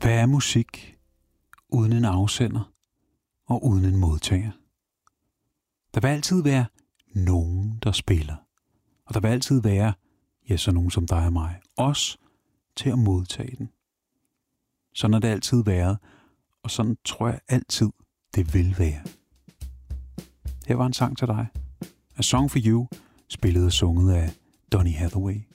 Hvad er musik uden en afsender og uden en modtager? Der vil altid være nogen, der spiller. Og der vil altid være, ja, så nogen som dig og mig, os til at modtage den. Sådan har det altid været, og sådan tror jeg altid, det vil være. Her var en sang til dig. A Song for You, spillet og sunget af Donny Hathaway.